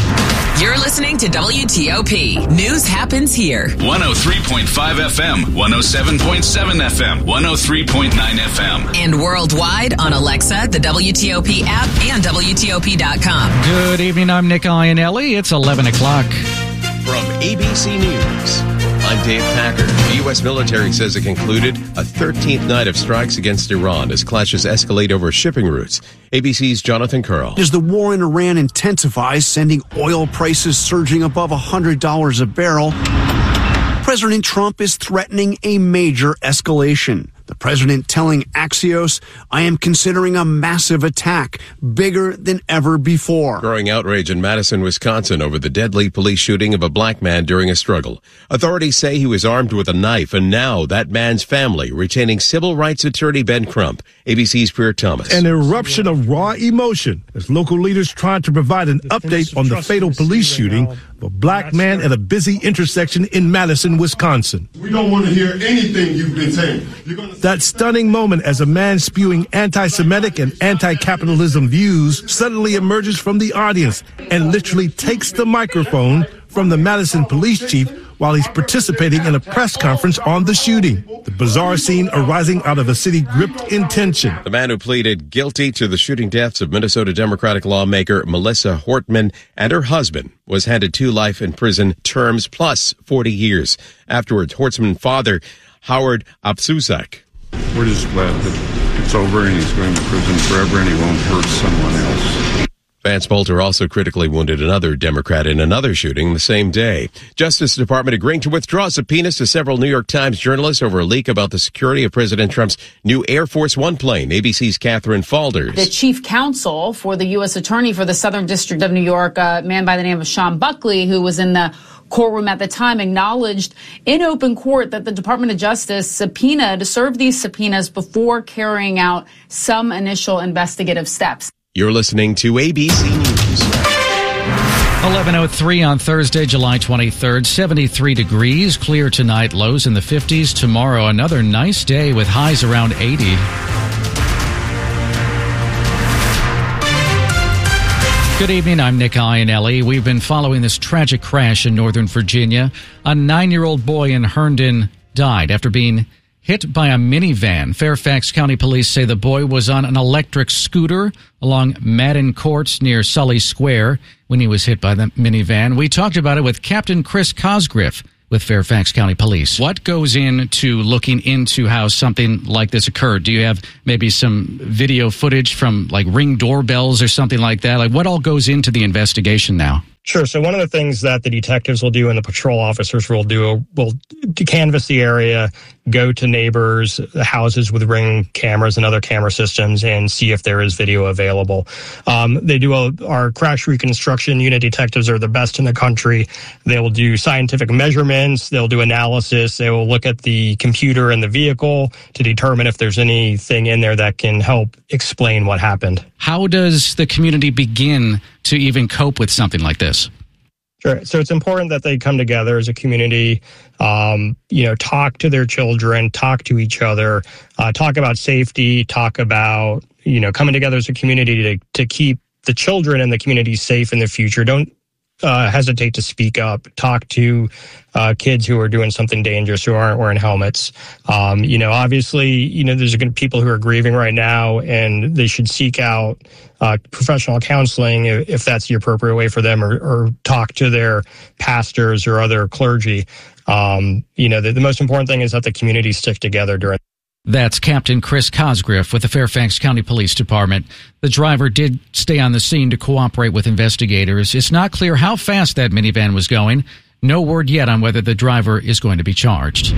You're listening to W T O P. News happens here. one oh three point five F M, one oh seven point seven F M, one oh three point nine F M. And worldwide on Alexa, the W T O P app, and W T O P dot com. Good evening, I'm Nick Iannelli. It's eleven o'clock. From A B C News, I'm Dave Packer. The U S military says it concluded a thirteenth night of strikes against Iran as clashes escalate over shipping routes. A B C's Jonathan Curl. As the war in Iran intensifies, sending oil prices surging above one hundred dollars a barrel, President Trump is threatening a major escalation. The president telling Axios, I am considering a massive attack, bigger than ever before. Growing outrage in Madison, Wisconsin over the deadly police shooting of a black man during a struggle. Authorities say he was armed with a knife, and now that man's family retaining civil rights attorney Ben Crump. A B C's Pierre Thomas. An eruption of raw emotion as local leaders tried to provide an update on the fatal police shooting of a black man at a busy intersection in Madison, Wisconsin. We don't want to hear anything you've been saying. You're gonna That stunning moment as a man spewing anti-Semitic and anti-capitalism views suddenly emerges from the audience and literally takes the microphone from the Madison police chief while he's participating in a press conference on the shooting. The bizarre scene arising out of a city gripped in tension. The man who pleaded guilty to the shooting deaths of Minnesota Democratic lawmaker Melissa Hortman and her husband was handed two life in prison terms plus forty years. Afterwards, Hortman's father, Howard Absuzak. We're just glad that it's over and he's going to prison forever and he won't hurt someone else. Vance Bolter also critically wounded another Democrat in another shooting the same day. Justice Department agreeing to withdraw subpoenas to several New York Times journalists over a leak about the security of President Trump's new Air Force One plane. A B C's Catherine Falders. The chief counsel for the U S attorney for the Southern District of New York, a man by the name of Sean Buckley, who was in the courtroom at the time, acknowledged in open court that the Department of Justice subpoenaed, served these subpoenas before carrying out some initial investigative steps. You're listening to A B C News. eleven oh three on Thursday, July twenty-third, seventy-three degrees, clear tonight, lows in the fifties. Tomorrow, another nice day with highs around eighty. Good evening, I'm Nick Iannelli. We've been following this tragic crash in Northern Virginia. A nine-year-old boy in Herndon died after being hit by a minivan. Fairfax County Police say the boy was on an electric scooter along Madden Courts near Sully Square when he was hit by the minivan. We talked about it with Captain Chris Cosgriff with Fairfax County Police. What goes into looking into how something like this occurred? Do you have maybe some video footage from like Ring doorbells or something like that? Like what all goes into the investigation now? Sure. So one of the things that the detectives will do and the patrol officers will do will canvass the area, go to neighbors, houses with Ring cameras and other camera systems, and see if there is video available. Um, they do a, our crash reconstruction unit detectives are the best in the country. They will do scientific measurements. They'll do analysis. They will look at the computer and the vehicle to determine if there's anything in there that can help explain what happened. How does the community begin to even cope with something like this? Sure. So it's important that they come together as a community, um, you know, talk to their children, talk to each other, uh, talk about safety, talk about, you know, coming together as a community to, to keep the children and the community safe in the future. Don't uh, hesitate to speak up, talk to uh, kids who are doing something dangerous, who aren't wearing helmets. Um, you know, obviously, you know, there's going to be people who are grieving right now, and they should seek out uh, professional counseling if, if that's the appropriate way for them, or, or talk to their pastors or other clergy. Um, you know, the, the most important thing is that the community stick together during. That's Captain Chris Cosgriff with the Fairfax County Police Department. The driver did stay on the scene to cooperate with investigators. It's not clear how fast that minivan was going. No word yet on whether the driver is going to be charged.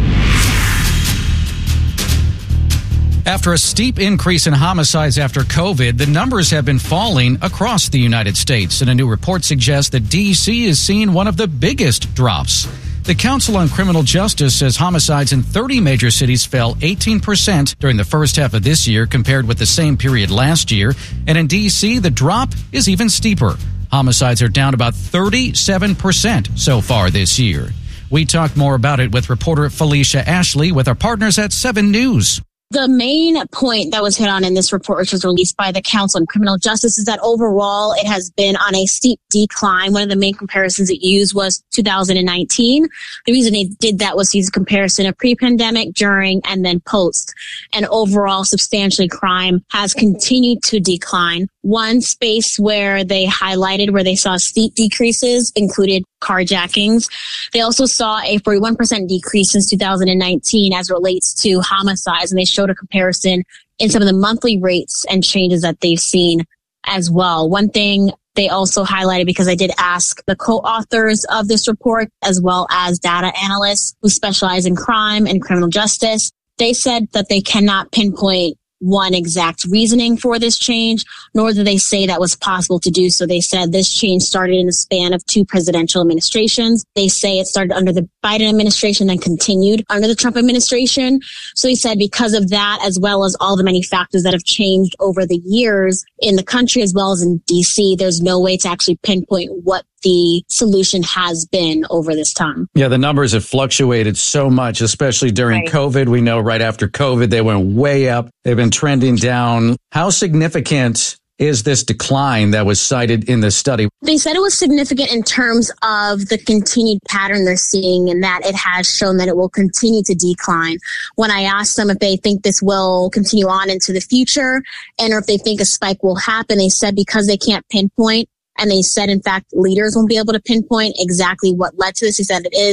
After a steep increase in homicides after COVID, the numbers have been falling across the United States, and a new report suggests that D C is seeing one of the biggest drops. The Council on Criminal Justice says homicides in thirty major cities fell eighteen percent during the first half of this year compared with the same period last year. And in D C, the drop is even steeper. Homicides are down about thirty-seven percent so far this year. We talked more about it with reporter Felicia Ashley with our partners at seven News. The main point that was hit on in this report, which was released by the Council on Criminal Justice, is that overall it has been on a steep decline. One of the main comparisons it used was two thousand nineteen. The reason they did that was to use a comparison of pre-pandemic, during, and then post. And overall, substantially, crime has continued to decline. One space where they highlighted where they saw steep decreases included carjackings. They also saw a forty-one percent decrease since two thousand nineteen as it relates to homicides, and they showed a comparison in some of the monthly rates and changes that they've seen as well. One thing they also highlighted, because I did ask the co-authors of this report, as well as data analysts who specialize in crime and criminal justice, they said that they cannot pinpoint one exact reasoning for this change, nor do they say that was possible to do so. They said this change started in the span of two presidential administrations. They say it started under the Biden administration and continued under the Trump administration. So they said because of that, as well as all the many factors that have changed over the years in the country as well as in D C, there's no way to actually pinpoint what the solution has been over this time. Yeah, the numbers have fluctuated so much, especially during right. COVID. We know right after COVID, they went way up. They've been trending down. How significant is this decline that was cited in the study? They said it was significant in terms of the continued pattern they're seeing, and that it has shown that it will continue to decline. When I asked them if they think this will continue on into the future and or if they think a spike will happen, they said because they can't pinpoint. And they said, in fact, leaders won't be able to pinpoint exactly what led to this. He said it is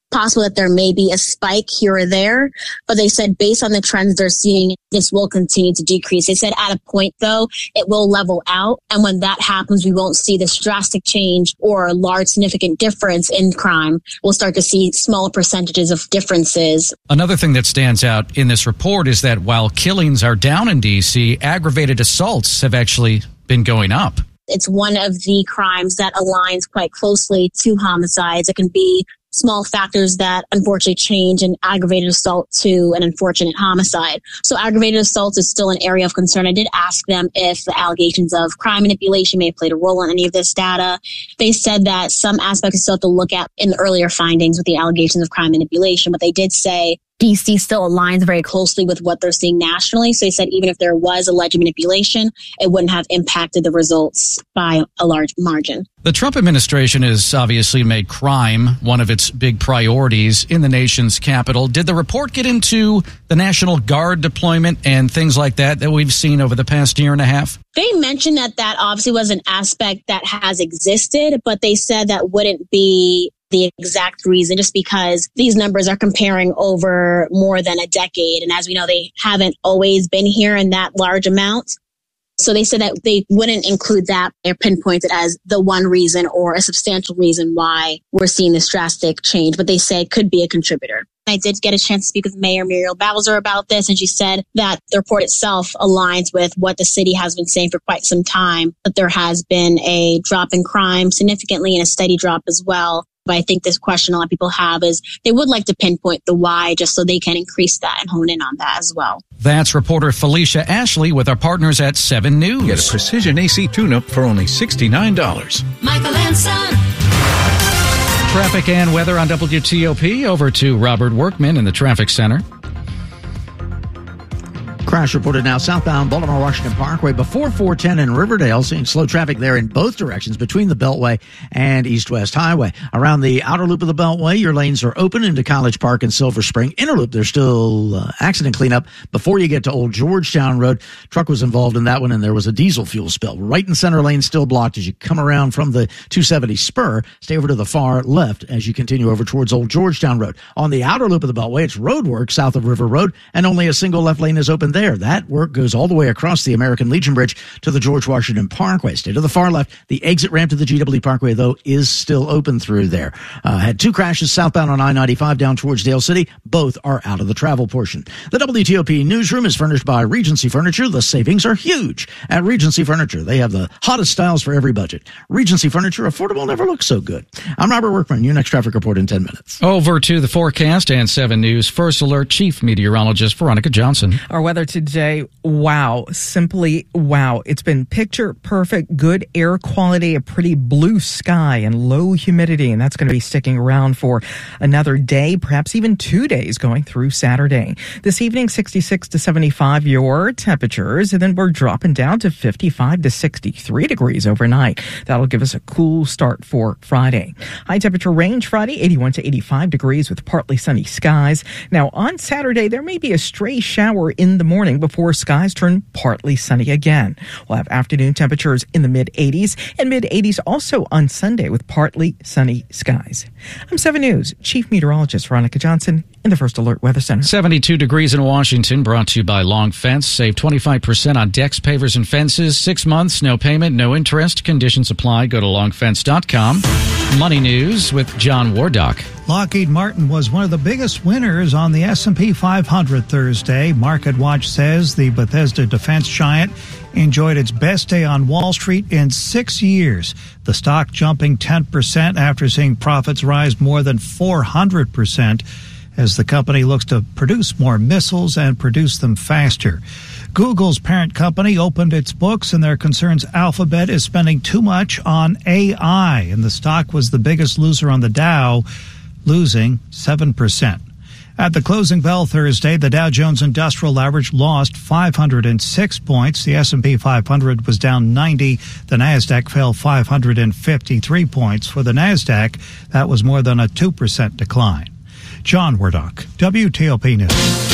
possible that there may be a spike here or there, but they said based on the trends they're seeing, this will continue to decrease. They said at a point, though, it will level out. And when that happens, we won't see this drastic change or large significant difference in crime. We'll start to see smaller percentages of differences. Another thing that stands out in this report is that while killings are down in D C, aggravated assaults have actually been going up. It's one of the crimes that aligns quite closely to homicides. It can be small factors that unfortunately change an aggravated assault to an unfortunate homicide. So aggravated assault is still an area of concern. I did ask them if the allegations of crime manipulation may have played a role in any of this data. They said that some aspects still have to look at in the earlier findings with the allegations of crime manipulation, but they did say D C still aligns very closely with what they're seeing nationally. So he said even if there was alleged manipulation, it wouldn't have impacted the results by a large margin. The Trump administration has obviously made crime one of its big priorities in the nation's capital. Did the report get into the National Guard deployment and things like that that we've seen over the past year and a half? They mentioned that that obviously was an aspect that has existed, but they said that wouldn't be the exact reason, just because these numbers are comparing over more than a decade. And as we know, they haven't always been here in that large amount. So they said that they wouldn't include that or pinpoint it as the one reason or a substantial reason why we're seeing this drastic change, but they say it could be a contributor. I did get a chance to speak with Mayor Muriel Bowser about this, and she said that the report itself aligns with what the city has been saying for quite some time, that there has been a drop in crime significantly and a steady drop as well. But I think this question a lot of people have is they would like to pinpoint the why just so they can increase that and hone in on that as well. That's reporter Felicia Ashley with our partners at seven News. Get a precision A C tune-up for only sixty-nine dollars. Michael and Son. Traffic and weather on W T O P. Over to Robert Workman in the traffic center. Crash reported now southbound Baltimore Washington Parkway before four ten in Riverdale, seeing slow traffic there in both directions between the Beltway and East-West Highway. Around the outer loop of the Beltway, your lanes are open into College Park and Silver Spring. Inner loop, there's still uh, accident cleanup before you get to Old Georgetown Road. Truck was involved in that one, and there was a diesel fuel spill. Right and center lane still blocked as you come around from the two seventy spur. Stay over to the far left as you continue over towards Old Georgetown Road. On the outer loop of the Beltway, it's road work south of River Road, and only a single left lane is open there. That work goes all the way across the American Legion Bridge to the George Washington Parkway. Stay to the far left. The exit ramp to the G W Parkway, though, is still open through there. Uh, had two crashes southbound on I ninety-five down towards Dale City. Both are out of the travel portion. The W T O P newsroom is furnished by Regency Furniture. The savings are huge at Regency Furniture. They have the hottest styles for every budget. Regency Furniture, affordable never looks so good. I'm Robert Workman. Your next traffic report in ten minutes. Over to the forecast and seven News First Alert Chief Meteorologist Veronica Johnson. Our weather today, wow, simply wow. It's been picture perfect, good air quality, a pretty blue sky and low humidity, and that's going to be sticking around for another day, perhaps even two days going through Saturday. This evening, sixty-six to seventy-five your temperatures, and then we're dropping down to fifty-five to sixty-three degrees overnight. That'll give us a cool start for Friday. High temperature range Friday, eighty-one to eighty-five degrees with partly sunny skies. Now on Saturday, there may be a stray shower in the morning before skies turn partly sunny again. We'll have afternoon temperatures in the mid-eighties and mid-eighties also on Sunday with partly sunny skies. I'm seven News Chief Meteorologist Veronica Johnson in the First Alert Weather Center. seventy-two degrees in Washington, brought to you by Long Fence. Save twenty-five percent on decks, pavers, and fences. Six months, no payment, no interest. Conditions apply. Go to long fence dot com. Money News with John Wardock. Lockheed Martin was one of the biggest winners on the S and P five hundred Thursday. MarketWatch says the Bethesda defense giant enjoyed its best day on Wall Street in six years. The stock jumping ten percent after seeing profits rise more than four hundred percent as the company looks to produce more missiles and produce them faster. Google's parent company opened its books, and their concerns Alphabet is spending too much on A I, and the stock was the biggest loser on the Dow, losing seven percent. At the closing bell Thursday, the Dow Jones Industrial Average lost five hundred six points. The S and P five hundred was down ninety. The NASDAQ fell five hundred fifty-three points. For the NASDAQ, that was more than a two percent decline. John Wardock, W T O P News.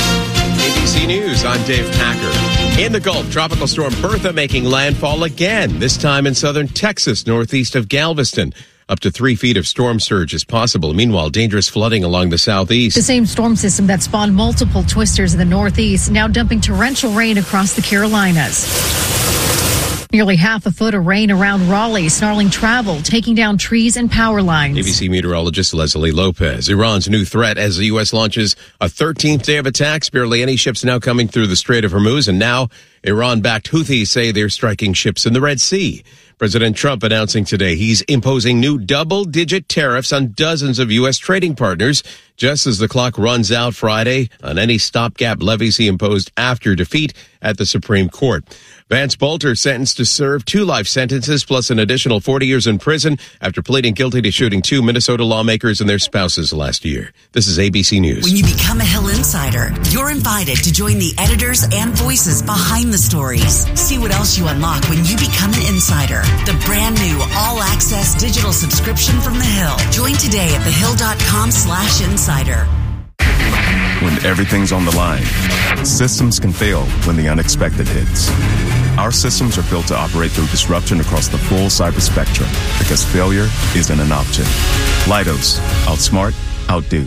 A B C News, I'm Dave Packer. In the Gulf, tropical storm Bertha making landfall again, this time in southern Texas, northeast of Galveston. Up to three feet of storm surge is possible. Meanwhile, dangerous flooding along the southeast. The same storm system that spawned multiple twisters in the northeast, now dumping torrential rain across the Carolinas. Nearly half a foot of rain around Raleigh, snarling travel, taking down trees and power lines. A B C meteorologist Leslie Lopez. Iran's new threat as the U S launches a thirteenth day of attacks. Barely any ships now coming through the Strait of Hormuz. And now Iran-backed Houthis say they're striking ships in the Red Sea. President Trump announcing today he's imposing new double-digit tariffs on dozens of U S trading partners, just as the clock runs out Friday on any stopgap levies he imposed after defeat at the Supreme Court. Vance Bolter sentenced to serve two life sentences plus an additional forty years in prison after pleading guilty to shooting two Minnesota lawmakers and their spouses last year. This is A B C News. When you become a Hill Insider, you're invited to join the editors and voices behind the stories. See what else you unlock when you become an insider. The brand new all-access digital subscription from The Hill. Join today at thehill.com slash insider. When everything's on the line, systems can fail when the unexpected hits. Our systems are built to operate through disruption across the full cyber spectrum because failure isn't an option. Leidos, outsmart, outdo.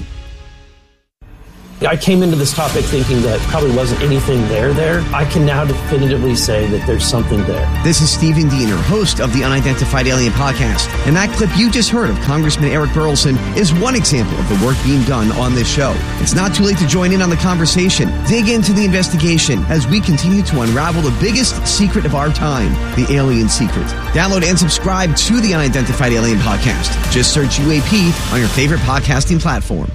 I came into this topic thinking that probably wasn't anything there there. I can now definitively say that there's something there. This is Stephen Diener, host of the Unidentified Alien Podcast. And that clip you just heard of Congressman Eric Burlison is one example of the work being done on this show. It's not too late to join in on the conversation. Dig into the investigation as we continue to unravel the biggest secret of our time, the alien secret. Download and subscribe to the Unidentified Alien Podcast. Just search U A P on your favorite podcasting platform.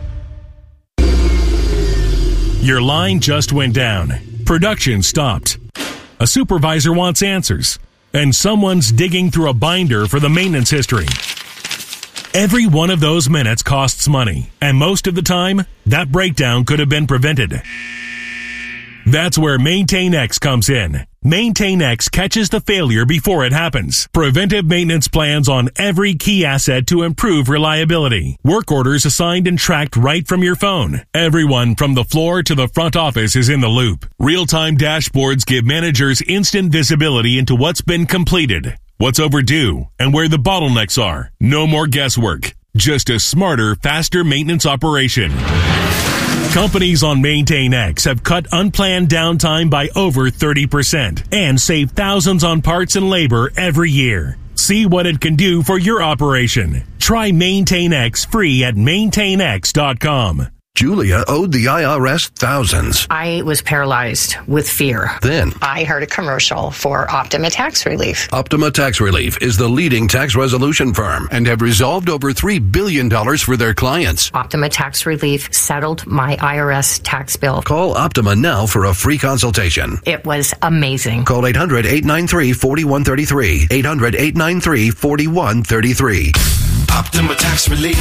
Your line just went down. Production stopped. A supervisor wants answers. And someone's digging through a binder for the maintenance history. Every one of those minutes costs money. And most of the time, that breakdown could have been prevented. That's where MaintainX comes in. MaintainX catches the failure before it happens. Preventive maintenance plans on every key asset to improve reliability. Work orders assigned and tracked right from your phone. Everyone from the floor to the front office is in the loop. Real-time dashboards give managers instant visibility into what's been completed, what's overdue, and where the bottlenecks are. No more guesswork. Just a smarter, faster maintenance operation. Companies on MaintainX have cut unplanned downtime by over thirty percent and saved thousands on parts and labor every year. See what it can do for your operation. Try MaintainX free at maintain x dot com. Julia owed the I R S thousands. I was paralyzed with fear. Then I heard a commercial for Optima Tax Relief. Optima Tax Relief is the leading tax resolution firm and have resolved over three billion dollars for their clients. Optima Tax Relief settled my I R S tax bill. Call Optima now for a free consultation. It was amazing. Call eight hundred, eight nine three, four one three three. eight hundred, eight nine three, four one three three. Optima Tax Relief.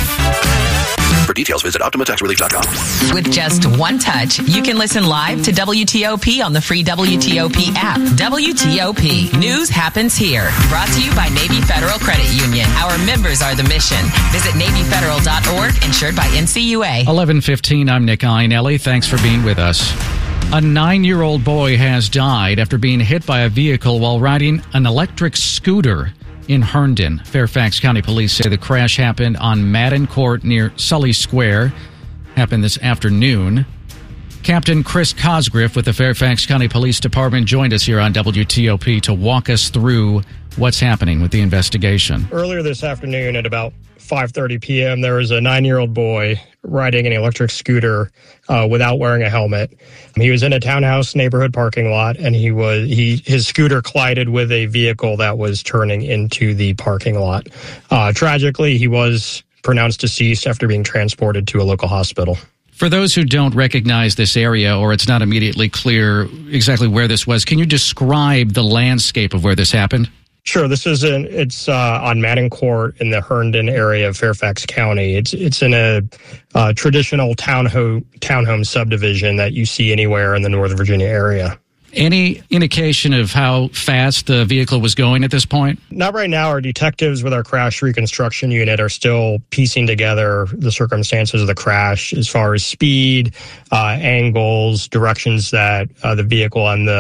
For details, visit Optima Tax Relief dot com. With just one touch, you can listen live to W T O P on the free W T O P app. W T O P. News happens here. Brought to you by Navy Federal Credit Union. Our members are the mission. Visit Navy Federal dot org, insured by N C U A. eleven fifteen, I'm Nick Iannelli. Thanks for being with us. A nine-year-old boy has died after being hit by a vehicle while riding an electric scooter in Herndon. Fairfax County Police say the crash happened on Madden Court near Sully Square. Happened this afternoon. Captain Chris Cosgriff with the Fairfax County Police Department joined us here on W T O P to walk us through what's happening with the investigation. Earlier this afternoon at about five thirty p.m., there was a nine-year-old boy riding an electric scooter uh, without wearing a helmet. He was in a townhouse neighborhood parking lot, and he was he his scooter collided with a vehicle that was turning into the parking lot. Uh, tragically, he was pronounced deceased after being transported to a local hospital. For those who don't recognize this area, or it's not immediately clear exactly where this was, can you describe the landscape of where this happened? Sure. This is in, it's uh, on Madden Court in the Herndon area of Fairfax County. It's it's in a uh, traditional townhome townhome subdivision that you see anywhere in the Northern Virginia area. Any indication of how fast the vehicle was going at this point? Not right now. Our detectives with our crash reconstruction unit are still piecing together the circumstances of the crash as far as speed, uh, angles, directions that uh, the vehicle and the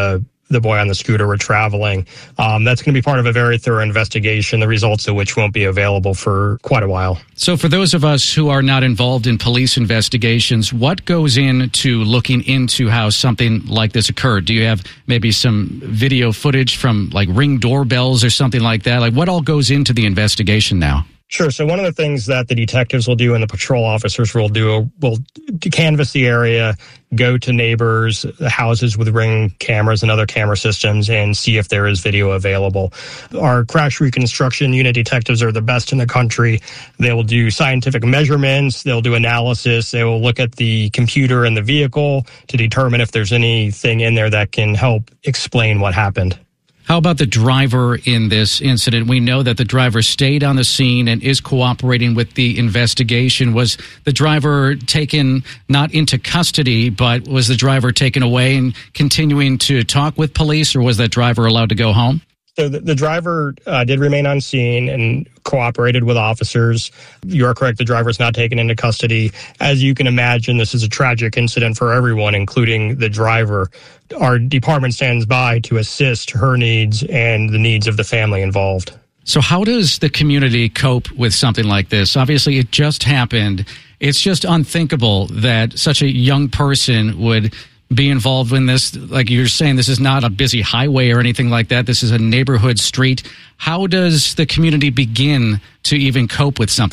the boy on the scooter were traveling. Um, that's going to be part of a very thorough investigation, the results of which won't be available for quite a while. So for those of us who are not involved in police investigations, what goes into looking into how something like this occurred? Do you have maybe some video footage from like Ring doorbells or something like that? Like what all goes into the investigation now? Sure. So one of the things that the detectives will do and the patrol officers will do will canvass the area, go to neighbors, houses with Ring cameras and other camera systems, and see if there is video available. Our crash reconstruction unit detectives are the best in the country. They will do scientific measurements. They'll do analysis. They will look at the computer and the vehicle to determine if there's anything in there that can help explain what happened. How about the driver in this incident? We know that the driver stayed on the scene and is cooperating with the investigation. Was the driver taken not into custody, but was the driver taken away and continuing to talk with police, or was that driver allowed to go home? So the, the driver uh, did remain on scene and cooperated with officers. You are correct. The driver is not taken into custody. As you can imagine, this is a tragic incident for everyone, including the driver. Our department stands by to assist her needs and the needs of the family involved. So how does the community cope with something like this? Obviously, it just happened. It's just unthinkable that such a young person would be involved in this. Like you're saying, this is not a busy highway or anything like that. This is a neighborhood street. How does the community begin to even cope with something